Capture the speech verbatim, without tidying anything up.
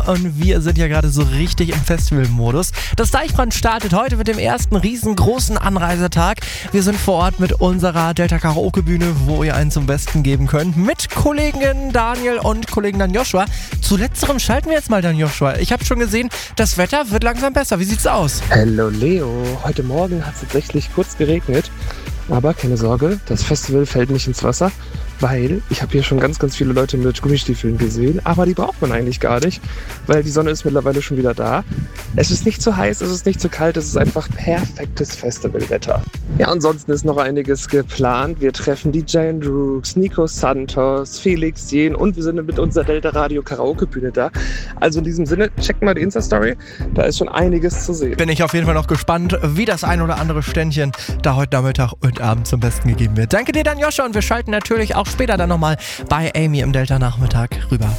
Und wir sind ja gerade so richtig im Festivalmodus. Das Deichbrand startet heute mit dem ersten riesengroßen Anreisetag. Wir sind vor Ort mit unserer Delta Karaoke Bühne, wo ihr einen zum Besten geben könnt. Mit Kollegen Daniel und Kollegen Dan Joshua. Zu letzterem schalten wir jetzt mal Dan Joshua. Ich habe schon gesehen, das Wetter wird langsam besser. Wie sieht's aus? Hallo Leo. Heute Morgen hat es tatsächlich kurz geregnet. Aber keine Sorge, das Festival fällt nicht ins Wasser, weil ich habe hier schon ganz, ganz viele Leute mit Gummistiefeln gesehen, aber die braucht man eigentlich gar nicht, weil die Sonne ist mittlerweile schon wieder da. Es ist nicht zu heiß, es ist nicht zu kalt, es ist einfach perfektes Festivalwetter. Ja, ansonsten ist noch einiges geplant. Wir treffen die Giant Rooks, Nico Santos, Felix Jen und wir sind mit unserer Delta Radio Karaoke Bühne da. Also in diesem Sinne, checkt mal die Insta-Story, da ist schon einiges zu sehen. Bin ich auf jeden Fall noch gespannt, wie das ein oder andere Ständchen da heute Nachmittag und Abend zum Besten gegeben wird. Danke dir, Dan Joshua, und wir schalten natürlich auch später dann nochmal bei Amy im Delta Nachmittag rüber.